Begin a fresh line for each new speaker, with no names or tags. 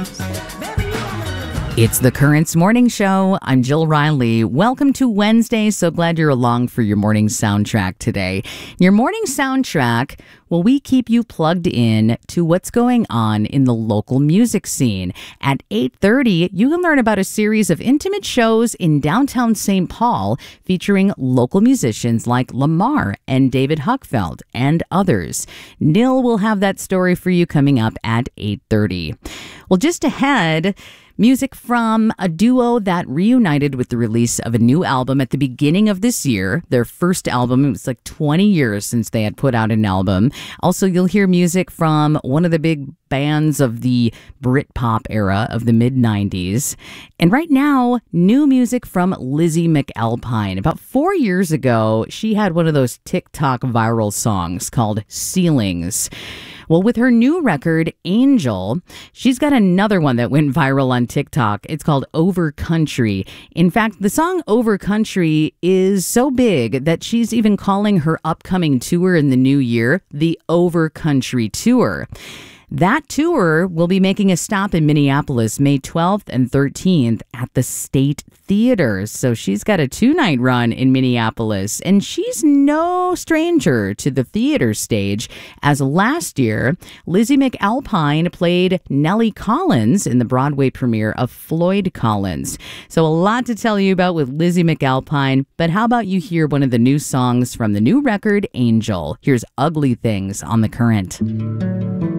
It's the Currents Morning Show. I'm Jill Riley. Welcome to Wednesday. So glad you're along for your morning soundtrack today. Your morning soundtrack, well, we keep you plugged in to what's going on in the local music scene. At 8:30, you can learn about a series of intimate shows in downtown St. Paul featuring local musicians like Lamar and David Huckfeld and others. Nil will have that story for you coming up at 8:30. Well, just ahead, music from a duo that reunited with the release of a new album at the beginning of this year. Their first album, it was like 20 years since they had put out an album. Also, you'll hear music from one of the big bands of the Britpop era of the mid-90s. And right now, new music from Lizzie McAlpine. About 4 years ago, she had one of those TikTok viral songs called Ceilings. Well, with her new record, Angel, she's got another one that went viral on TikTok. It's called Over Country. In fact, the song Over Country is so big that she's even calling her upcoming tour in the new year the Over Country Tour. That tour will be making a stop in Minneapolis May 12th and 13th at the State Theater. So she's got a 2-night run in Minneapolis, and she's no stranger to the theater stage, as last year, Lizzie McAlpine played Nellie Collins in the Broadway premiere of Floyd Collins. So a lot to tell you about with Lizzie McAlpine, but how about you hear one of the new songs from the new record, Angel? Here's Ugly Things on The Current.